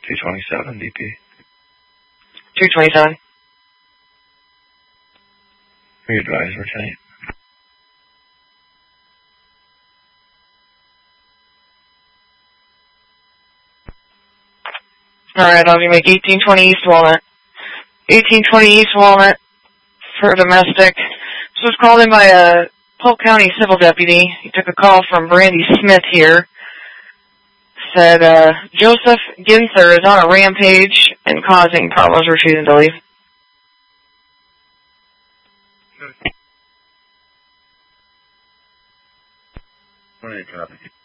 227 DP. 227. We advise, Lieutenant. Alright, I'll make 1820 East Walnut. 1820 East Walnut for domestic. This was called in by a Polk County civil deputy. He took a call from Brandy Smith here. Said, Joseph Ginther is on a rampage and causing problems, refusing to leave. Copy.